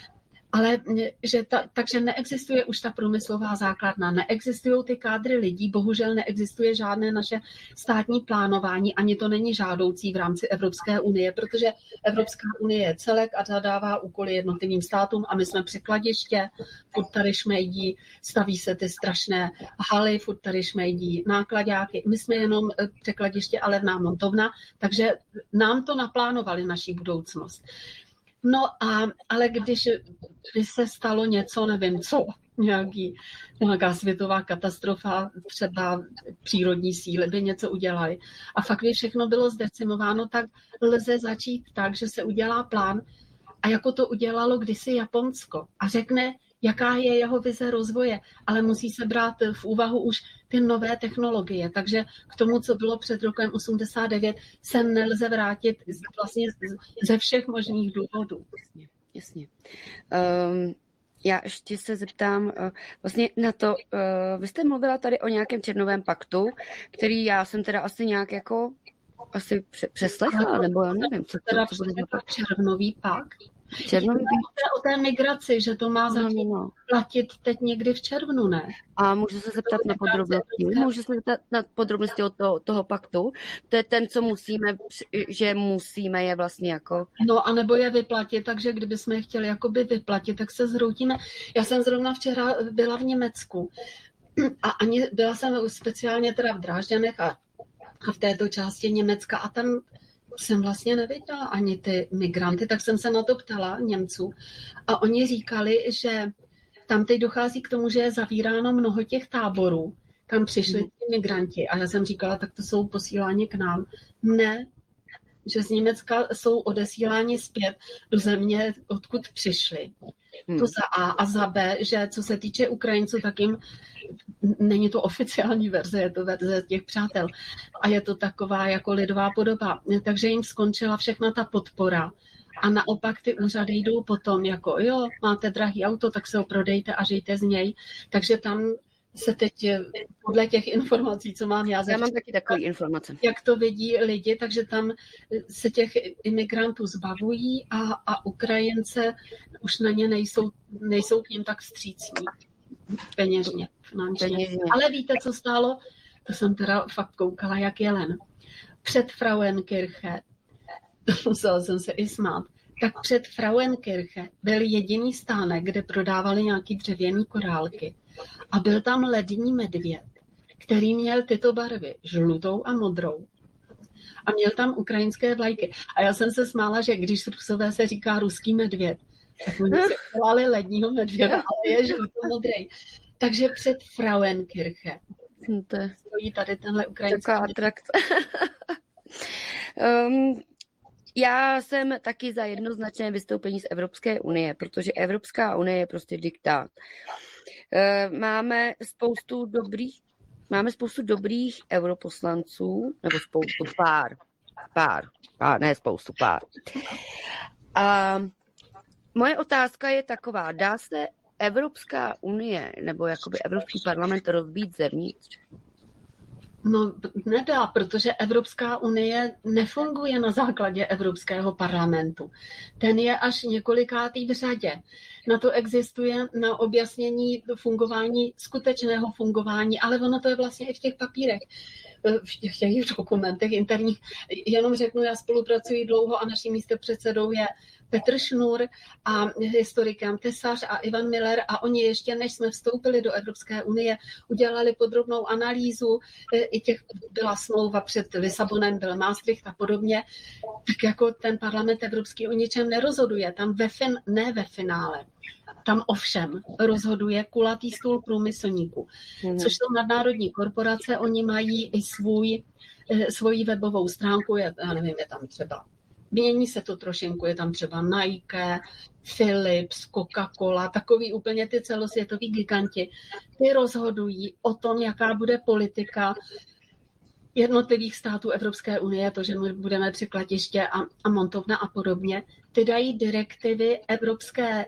Ale takže neexistuje už ta průmyslová základna, neexistují ty kádry lidí, bohužel neexistuje žádné naše státní plánování, ani to není žádoucí v rámci Evropské unie, protože Evropská unie je celek a zadává úkoly jednotlivým státům a my jsme překladiště, furt tady šmejdí, staví se ty strašné haly, furt tady šmejdí náklaďáky, my jsme jenom překladiště a levná montovna, takže nám to naplánovali naši budoucnost. No ale když by se stalo něco, nevím co, nějaká světová katastrofa, třeba přírodní síly by něco udělali a fakt by všechno bylo zdecimováno, tak lze začít tak, že se udělá plán a jako to udělalo kdysi Japonsko a řekne, jaká je jeho vize rozvoje, ale musí se brát v úvahu už ty nové technologie. Takže k tomu, co bylo před rokem 89, se nelze vrátit vlastně ze všech možných důvodů. Jasně. Já ještě se zeptám vlastně na to, vy jste mluvila tady o nějakém červnovém paktu, který já jsem teda asi nějak jako asi přeslechla, nebo já nevím, co to bude za červnový pakt. Červnový o té migraci, že to má začít platit teď někdy v červnu, ne? A můžu se zeptat na podrobnosti? Můžu se zeptat na podrobnosti od toho paktu? To je ten, co musíme je vlastně jako... No a nebo je vyplatit, takže kdybychom je chtěli jakoby vyplatit, tak se zhroutíme. Já jsem zrovna včera byla v Německu a byla jsem speciálně teda v Drážďanech a v této části Německa a tam jsem vlastně neviděla ani ty migranty, tak jsem se na to ptala Němců a oni říkali, že tam teď dochází k tomu, že je zavíráno mnoho těch táborů, kam přišli ty migranti a já jsem říkala, tak to jsou posíláni k nám. Ne, že z Německa jsou odesíláni zpět do země, odkud přišli. To za A a za B, že co se týče Ukrajinců, tak jim není to oficiální verze, je to verze těch přátel a je to taková jako lidová podoba. Takže jim skončila všechna ta podpora a naopak ty úřady jdou potom jako jo, máte drahý auto, tak se ho prodejte a žijte z něj. Takže tam se teď podle těch informací, co mám já mám taky takové informace. Jak to vidí lidi, takže tam se těch imigrantů zbavují a Ukrajince už na ně nejsou k ním tak vstřícní peněžně, finančně. Ale víte, co stálo? To jsem teda fakt koukala jak jelen. Před Frauenkirche, musela jsem se i smát, tak před Frauenkirche byl jediný stánek, kde prodávali nějaký dřevěný korálky. A byl tam lední medvěd, který měl tyto barvy, žlutou a modrou. A měl tam ukrajinské vlajky. A já jsem se smála, že když Rusové se říká ruský medvěd, tak oni se volali ledního medvěda, ale je žluto-modrý. Takže před Frauenkirche stojí tady tenhle ukrajinský taková atrakce. Já jsem taky za jednoznačné vystoupení z Evropské unie, protože Evropská unie je prostě diktát. Máme spoustu dobrých europoslanců, nebo pár. A moje otázka je taková, dá se Evropská unie nebo jakoby Evropský parlament rozbít zevnitř? No, nedá, protože Evropská unie nefunguje na základě Evropského parlamentu. Ten je až několikátý v řadě. Na to existuje na objasnění fungování, skutečného fungování, ale ono to je vlastně i v těch papírech, v těch dokumentech interních. Jenom řeknu, já spolupracuji dlouho a naším místopředsedou je Petr Šnur a historikem Tesař a Ivan Miller a oni ještě, než jsme vstoupili do Evropské unie, udělali podrobnou analýzu, i těch byla smlouva před Lisabonem, byl Maastricht a podobně, tak jako ten parlament evropský o ničem nerozhoduje, tam ne ve finále. Tam ovšem rozhoduje kulatý stůl průmyslníků, což jsou nadnárodní korporace, oni mají i svoji webovou stránku, já nevím, je tam třeba, mění se to trošinku, je tam třeba Nike, Philips, Coca-Cola, takový úplně ty celosvětoví giganti, ty rozhodují o tom, jaká bude politika jednotlivých států Evropské unie, to, že my budeme překladiště a montovna a podobně, ty dají direktivy Evropské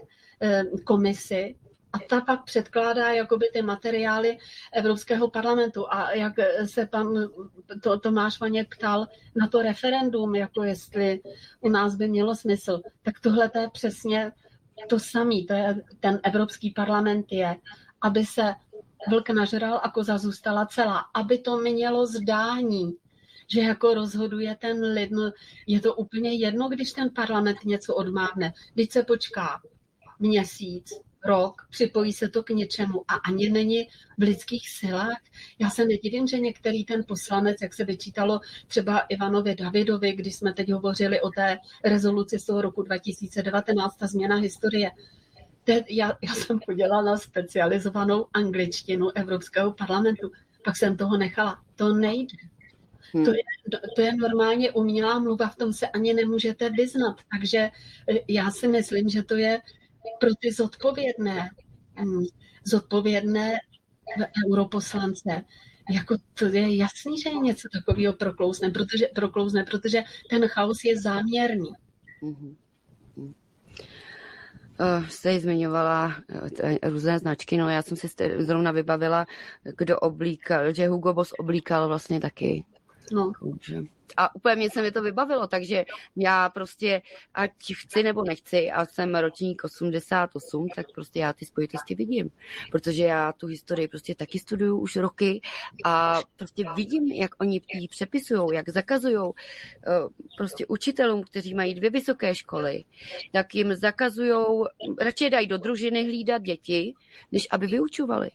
komisi a ta pak předkládá jakoby ty materiály Evropského parlamentu. A jak se pan Tomáš Vaněk ptal na to referendum, jako jestli u nás by mělo smysl, tak tohle to je přesně to samé. To je, ten Evropský parlament je, aby se vlk nažral a koza zůstala celá, aby to mělo zdání, že jako rozhoduje ten lid. No, je to úplně jedno, když ten parlament něco odmávne. Když se počká měsíc, rok, připojí se to k něčemu a ani není v lidských silách. Já se nedivím, že některý ten poslanec, jak se vyčítalo třeba Ivanovi Davidovi, když jsme teď hovořili o té rezoluci z toho roku 2019, ta změna historie. Já jsem chodila na specializovanou angličtinu Evropského parlamentu, pak jsem toho nechala. To nejde. To je normálně umělá mluva, v tom se ani nemůžete vyznat. Takže já si myslím, že to je pro ty zodpovědné europoslance, jako to je jasný, že je něco takového proklouzne, protože ten chaos je záměrný. Jste zmiňovala různé značky, no já jsem si zrovna vybavila, kdo oblíkal, že Hugo Boss oblíkal vlastně taky. No. A úplně mě se mi to vybavilo, takže já prostě, ať chci nebo nechci, a jsem ročník 88, tak prostě já ty spojitosti vidím, protože já tu historii prostě taky studuju už roky a prostě vidím, jak oni ji přepisujou, jak zakazujou prostě učitelům, kteří mají 2 vysoké školy, tak jim zakazujou, radši dají do družiny hlídat děti, než aby vyučovali.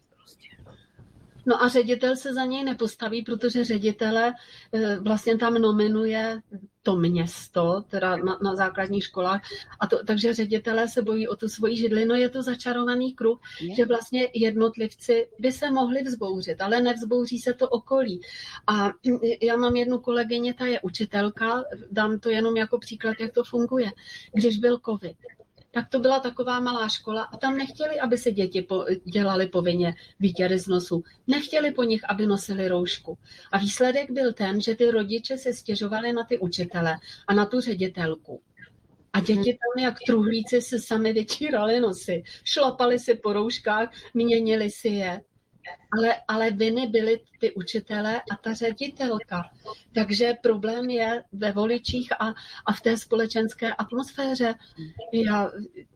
No a ředitel se za něj nepostaví, protože ředitele vlastně tam nominuje to město, teda na základních školách, takže ředitelé se bojí o tu svoji židli. No je to začarovaný kruh, že vlastně jednotlivci by se mohli vzbouřit, ale nevzbouří se to okolí. A já mám jednu kolegyně, ta je učitelka, dám to jenom jako příklad, jak to funguje. Když byl covid, tak to byla taková malá škola a tam nechtěli, aby se děti dělali povinně výtěry z nosu. Nechtěli po nich, aby nosili roušku. A výsledek byl ten, že ty rodiče se stěžovali na ty učitele a na tu ředitelku. A děti tam jak truhlíci se sami vyčírali nosy. Šlapali si po rouškách, měnili si je. Ale viny byly ty učitelé a ta ředitelka. Takže problém je ve voličích a v té společenské atmosféře. Já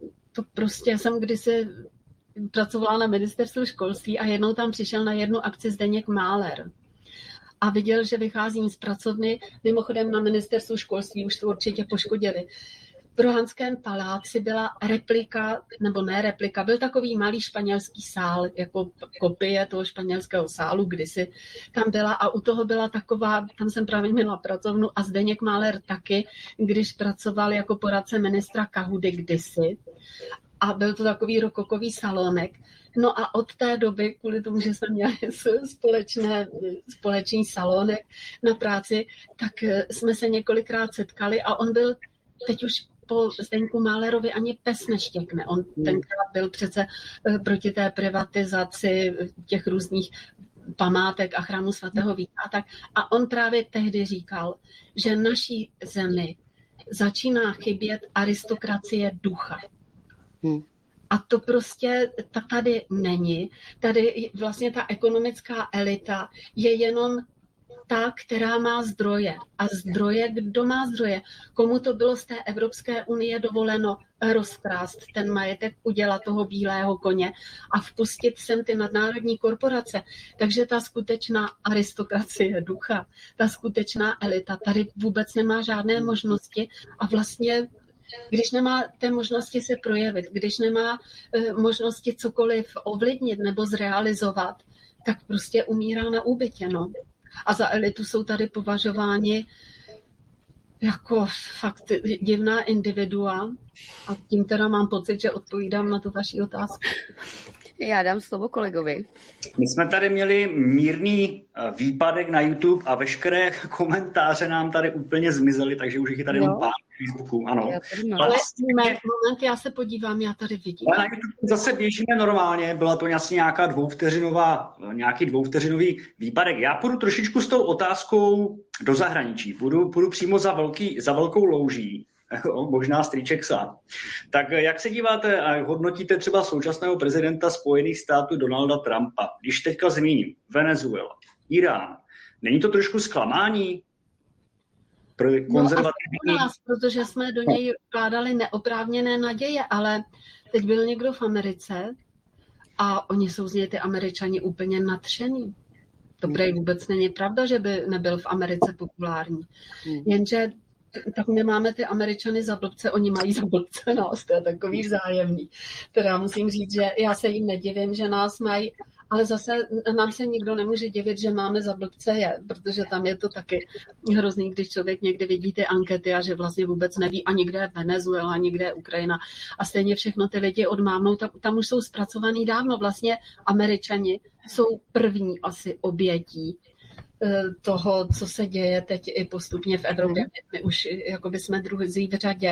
jsem kdysi pracovala na ministerstvu školství a jednou tam přišel na jednu akci Zdeněk Máler. A viděl, že vycházím z pracovny, mimochodem na ministerstvu školství už to určitě poškodili. V Rohanském paláci byla replika, nebo ne replika, byl takový malý španělský sál, jako kopie toho španělského sálu, kdysi tam byla a u toho byla taková, tam jsem právě měla pracovnu a Zdeněk Máler taky, když pracoval jako poradce ministra Kahudy kdysi a byl to takový rokokový salonek. No a od té doby, kvůli tomu, že jsme měli společný salonek na práci, tak jsme se několikrát setkali a on byl teď už po Zdeňku Málerovi ani pes neštěkne. On tenkrát byl přece proti té privatizaci těch různých památek a chrámu svatého Víta a tak. A on právě tehdy říkal, že naší zemi začíná chybět aristokracie ducha. Hmm. A to prostě tady není. Tady vlastně ta ekonomická elita je jenom ta, která má zdroje. A zdroje, kdo má zdroje? Komu to bylo z té Evropské unie dovoleno rozkrást ten majetek, udělat toho bílého koně a vpustit sem ty nadnárodní korporace. Takže ta skutečná aristokracie ducha, ta skutečná elita tady vůbec nemá žádné možnosti a vlastně když nemá té možnosti se projevit, když nemá možnosti cokoliv ovlivnit nebo zrealizovat, tak prostě umírá na úbytě. No. A za elitu jsou tady považováni jako fakt divná individua. A tím teda mám pocit, že odpovídám na tu vaši otázku. Já dám slovo kolegovi. My jsme tady měli mírný výpadek na YouTube a veškeré komentáře nám tady úplně zmizely, takže už jich je tady jenom pár na Facebooku. Ano. Ale moment, já se podívám, já tady vidím. Ale na YouTube zase běžíme normálně, byla to nějaký dvouvteřinový výpadek. Já půjdu trošičku s tou otázkou do zahraničí. Půjdu přímo za velkou louží. Možná strýček sám. Tak jak se díváte a hodnotíte třeba současného prezidenta Spojených států Donalda Trumpa, když teďka zmíním Venezuela, Irán, není to trošku zklamání pro konzervativní? No nás, protože jsme do něj vkládali neoprávněné naděje, ale teď byl někdo v Americe a oni jsou z něj ty Američani úplně nadšený. To prej vůbec není pravda, že by nebyl v Americe populární. Jenže tak my máme ty Američany za blbce, oni mají za blbce nás, to je takový vzájemný. Teda musím říct, že já se jim nedivím, že nás mají, ale zase nám se nikdo nemůže divit, že máme za blbce protože tam je to taky hrozný, když člověk někdy vidí ty ankety a že vlastně vůbec neví ani kde je Venezuela, ani kde je Ukrajina a stejně všechno ty lidi odmávnou, tam už jsou zpracovaný dávno. Vlastně Američani jsou první asi obětí toho, co se děje teď i postupně v Evropě. My už jakoby jsme druzí v řadě.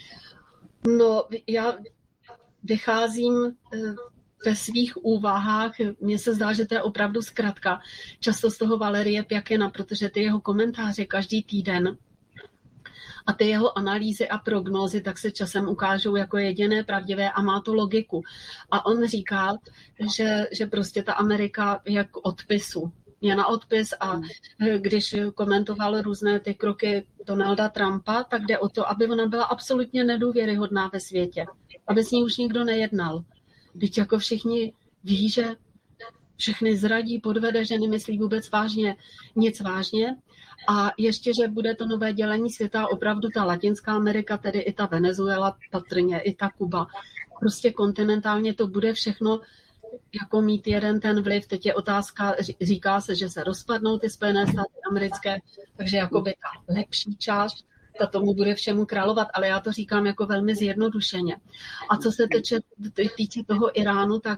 No, já vycházím ve svých úvahách, mně se zdá, že to je opravdu zkratka, často z toho Valerie Pjakina, protože ty jeho komentáře každý týden a ty jeho analýzy a prognózy tak se časem ukážou jako jediné pravdivé a má to logiku. A on říkal, že prostě ta Amerika je k odpisu. Je na odpis a když komentoval různé ty kroky Donalda Trumpa, tak jde o to, aby ona byla absolutně nedůvěryhodná ve světě. Aby s ní už nikdo nejednal. Teď jako všichni ví, že všechny zradí, podvede, že nemyslí vůbec vážně, nic vážně. A ještě, že bude to nové dělení světa, opravdu ta Latinská Amerika, tedy i ta Venezuela, patrně i ta Kuba. Prostě kontinentálně to bude všechno jako mít jeden ten vliv. Teď je otázka, říká se, že se rozpadnou ty Spojené státy americké, takže jakoby ta lepší část, ta tomu bude všemu královat, ale já to říkám jako velmi zjednodušeně. A co se týče toho Iránu, tak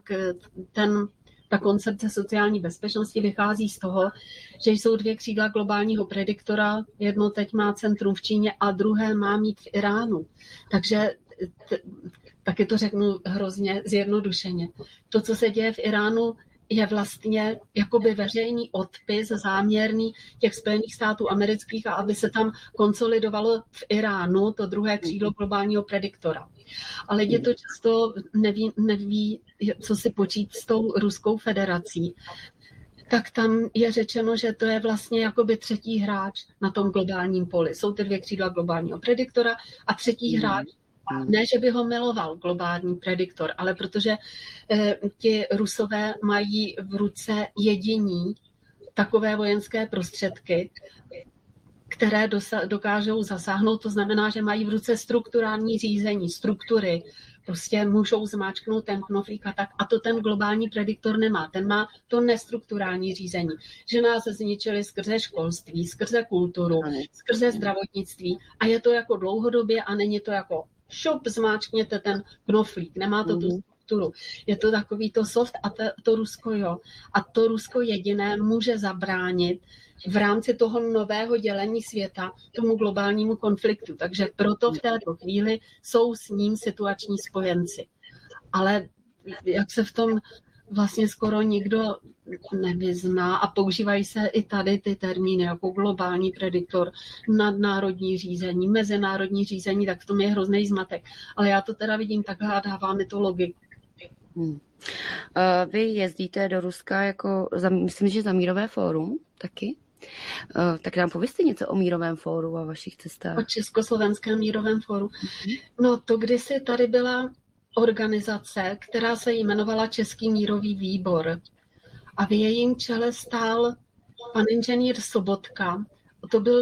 ta koncepce sociální bezpečnosti vychází z toho, že jsou dvě křídla globálního prediktora, jedno teď má centrum v Číně a druhé má mít v Iránu. Takže taky to řeknu hrozně zjednodušeně. To, co se děje v Iránu, je vlastně jakoby veřejný odpis záměrný těch Spojených států amerických a aby se tam konsolidovalo v Iránu to druhé křídlo globálního prediktora. A lidi to často neví, co si počít s tou Ruskou federací. Tak tam je řečeno, že to je vlastně jakoby třetí hráč na tom globálním poli. Jsou ty dvě křídla globálního prediktora a třetí hráč. Ne, že by ho miloval globální prediktor, ale protože ti Rusové mají v ruce jediní takové vojenské prostředky, které dokážou zasáhnout, to znamená, že mají v ruce strukturální řízení, struktury, prostě můžou zmáčknout ten knoflík a tak. A to ten globální prediktor nemá. Ten má to nestrukturální řízení. Že nás zničili skrze školství, skrze kulturu, skrze zdravotnictví a je to jako dlouhodobě a není to jako šup, zmáčkněte ten knoflík, nemá to tu strukturu. Je to takový to soft a to Rusko jo. A to Rusko jediné může zabránit v rámci toho nového dělení světa tomu globálnímu konfliktu. Takže proto v této chvíli jsou s ním situační spojenci. Ale jak se v tom vlastně skoro nikdo nevyzná a používají se i tady ty termíny jako globální prediktor, nadnárodní řízení, mezinárodní řízení, tak v tom je hrozný zmatek. Ale já to teda vidím takhle a dává mi to logiku. Vy jezdíte do Ruska jako, myslím, že za Mírové fórum taky? Tak nám povězte něco o Mírovém fóru a vašich cestách. O Československém mírovém fóru. No to kdysi tady byla organizace, která se jmenovala Český mírový výbor. A v jejím čele stál pan inženýr Sobotka. To byl